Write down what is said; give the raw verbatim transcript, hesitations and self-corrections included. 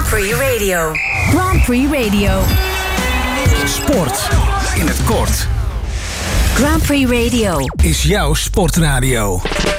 Prix Radio. Grand Prix Radio. Sport in het kort. Grand Prix Radio Is jouw sportradio.